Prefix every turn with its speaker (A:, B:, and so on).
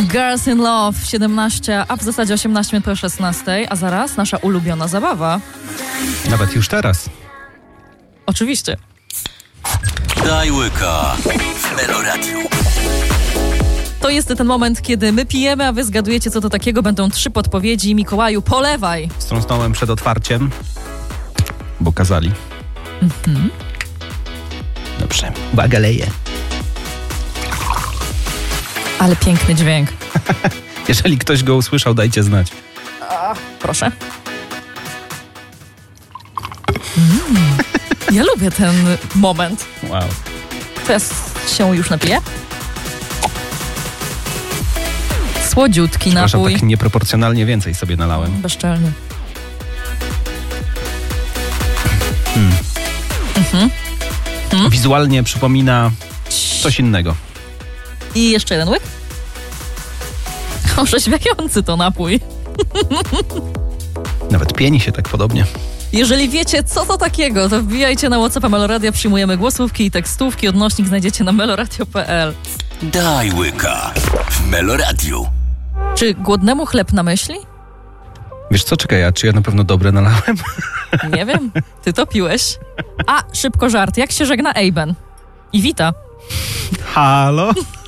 A: Girls in Love 17, a w zasadzie 18 po 16, a zaraz nasza ulubiona zabawa.
B: Nawet już teraz.
A: Oczywiście.
C: Daj łyka w Meloradiu.
A: To jest ten moment, kiedy my pijemy, a wy zgadujecie, co to takiego. Będą 3 podpowiedzi. Mikołaju, polewaj.
B: Strąsnąłem przed otwarciem, bo kazali. Dobrze. Uwaga, leję.
A: Ale piękny dźwięk.
B: Jeżeli ktoś go usłyszał, dajcie znać.
A: Proszę. Ja lubię ten moment.
B: Wow.
A: Teraz się już napiję. Słodziutki
B: Przepraszam,
A: napój.
B: tak nieproporcjonalnie więcej sobie nalałem.
A: Bezczelny.
B: Wizualnie przypomina coś innego.
A: I jeszcze jeden łyk. Orzeźwiający to napój.
B: Nawet pieni się tak podobnie.
A: Jeżeli wiecie, co to takiego, to wbijajcie na WhatsAppa Meloradia, przyjmujemy głosówki i tekstówki. Odnośnik znajdziecie na meloradio.pl.
C: Daj łyka w Meloradiu.
A: Czy głodnemu chleb na myśli?
B: Wiesz co, czekaj, a czy ja na pewno dobre nalałem?
A: Nie wiem, ty to piłeś. A, szybko żart. Jak się żegna Ejben? I wita.
B: Halo?